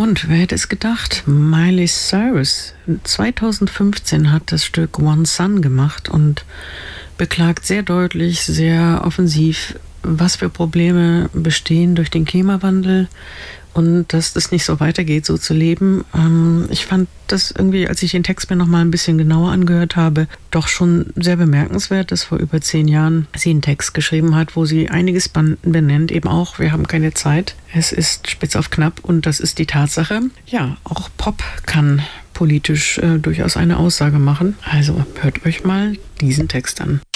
Und wer hätte es gedacht? Miley Cyrus 2015 hat das Stück One Sun gemacht und beklagt sehr deutlich, sehr offensiv, was für Probleme bestehen durch den Klimawandel und dass das nicht so weitergeht, so zu leben. Ich fand das irgendwie, als ich den Text mir noch mal ein bisschen genauer angehört habe, doch schon sehr bemerkenswert, dass vor über 10 Jahren sie einen Text geschrieben hat, wo sie einiges benennt, eben auch, wir haben keine Zeit, es ist spitz auf knapp und das ist die Tatsache. Ja, auch Pop kann politisch durchaus eine Aussage machen. Also hört euch mal diesen Text an.